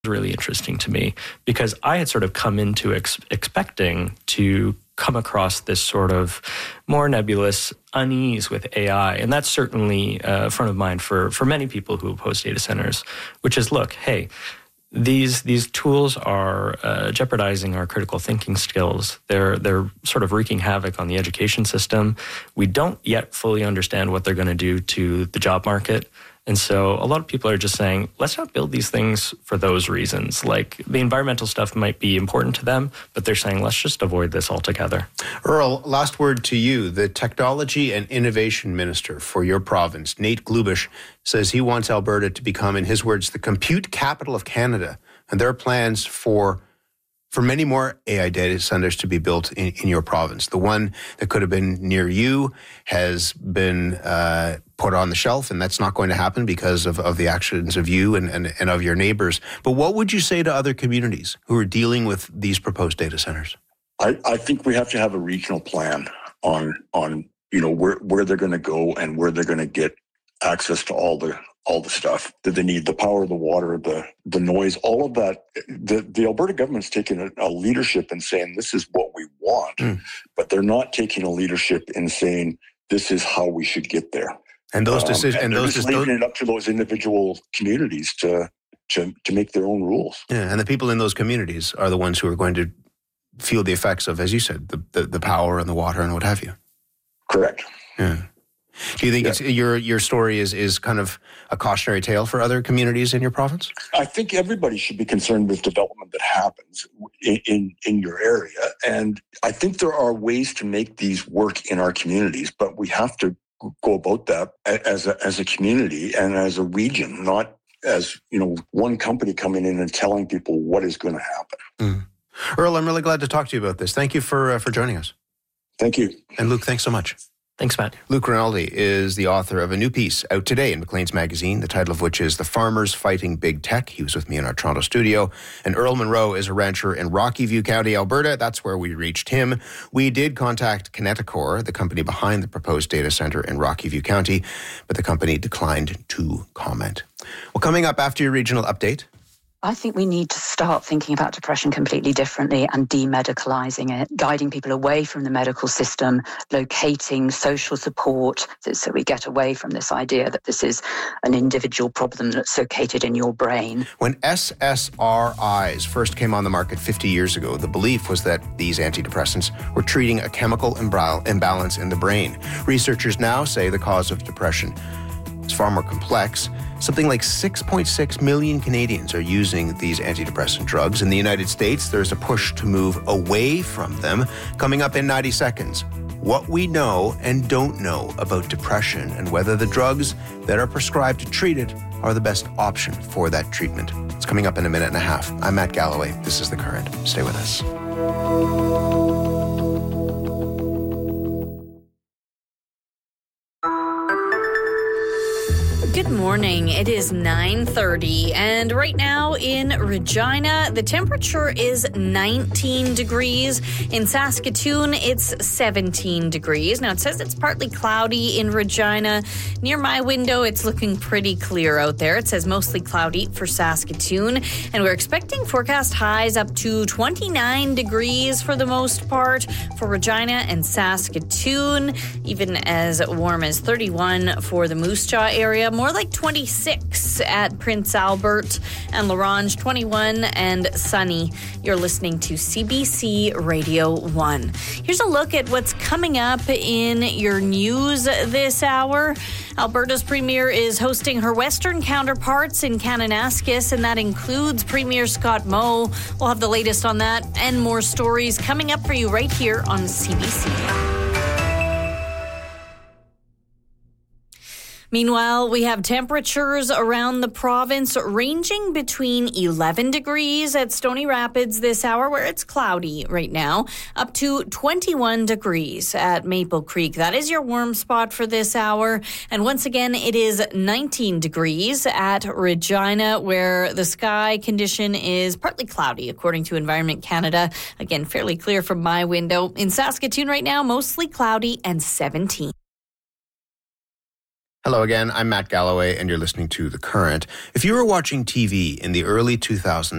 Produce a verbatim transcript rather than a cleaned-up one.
really interesting to me because I had sort of come into ex- expecting to come across this sort of more nebulous unease with A I. And that's certainly uh, front of mind for, for many people who oppose data centers, which is, look, hey, these these tools are uh, jeopardizing our critical thinking skills. They're they're sort of wreaking havoc on the education system. We don't yet fully understand what they're going to do to the job market. And so a lot of people are just saying, let's not build these things for those reasons. Like the environmental stuff might be important to them, but they're saying, let's just avoid this altogether. Earl, last word to you. The Technology and Innovation Minister for your province, Nate Glubish, says he wants Alberta to become, in his words, the compute capital of Canada. And there are plans for for many more A I data centers to be built in, in your province. The one that could have been near you has been uh, put on the shelf, and that's not going to happen because of, of the actions of you and, and, and of your neighbors. But what would you say to other communities who are dealing with these proposed data centers? I, I think we have to have a regional plan on, on you know, where, where they're going to go and where they're going to get access to all the all the stuff that they need, the power, the water, the the noise, all of that. The, the Alberta government's taking a, a leadership in saying this is what we want, mm. but they're not taking a leadership in saying this is how we should get there. And those decisions, um, and, and they're those just those, leaving it up to those individual communities to to to make their own rules. Yeah, and the people in those communities are the ones who are going to feel the effects of, as you said, the the, the power and the water and what have you. Correct. Yeah. Do you think yeah. it's, your your story is, is kind of a cautionary tale for other communities in your province? I think everybody should be concerned with development that happens in, in, in your area. And I think there are ways to make these work in our communities, but we have to go about that as a, as a community and as a region, not as, you know, one company coming in and telling people what is going to happen. Mm. Earl, I'm really glad to talk to you about this. Thank you for uh, for joining us. Thank you. And Luke, thanks so much. Thanks, Matt. Luke Rinaldi is the author of a new piece out today in Maclean's Magazine, the title of which is The Farmers Fighting Big Tech. He was with me in our Toronto studio. And Earl Munro is a rancher in Rocky View County, Alberta. That's where we reached him. We did contact Kineticor, the company behind the proposed data center in Rocky View County, but the company declined to comment. Well, coming up after your regional update, I think we need to start thinking about depression completely differently and demedicalizing it, guiding people away from the medical system, locating social support so we get away from this idea that this is an individual problem that's located in your brain. When S S R Is first came on the market fifty years ago, the belief was that these antidepressants were treating a chemical imbal- imbalance in the brain. Researchers now say the cause of depression is far more complex. Something like six point six million Canadians are using these antidepressant drugs. In the United States, there's a push to move away from them. Coming up in ninety seconds, what we know and don't know about depression and whether the drugs that are prescribed to treat it are the best option for that treatment. It's coming up in a minute and a half. I'm Matt Galloway. This is The Current. Stay with us. Good morning. It is nine thirty, and right now in Regina, the temperature is nineteen degrees. In Saskatoon, it's seventeen degrees. Now, it says it's partly cloudy in Regina. Near my window, it's looking pretty clear out there. It says mostly cloudy for Saskatoon, and we're expecting forecast highs up to twenty-nine degrees for the most part for Regina and Saskatoon, even as warm as thirty-one for the Moose Jaw area. More like twenty-six at Prince Albert and La Ronge, twenty-one and sunny. You're listening to C B C Radio one. Here's a look at what's coming up in your news this hour. Alberta's Premier is hosting her Western counterparts in Kananaskis, and that includes Premier Scott Moe. We'll have the latest on that and more stories coming up for you right here on C B C. Meanwhile, we have temperatures around the province ranging between eleven degrees at Stony Rapids this hour, where it's cloudy right now, up to twenty-one degrees at Maple Creek. That is your warm spot for this hour. And once again, it is nineteen degrees at Regina, where the sky condition is partly cloudy, according to Environment Canada. Again, fairly clear from my window. In Saskatoon right now, mostly cloudy and seventeen. Hello again, I'm Matt Galloway, and you're listening to The Current. If you were watching T V in the early two thousands,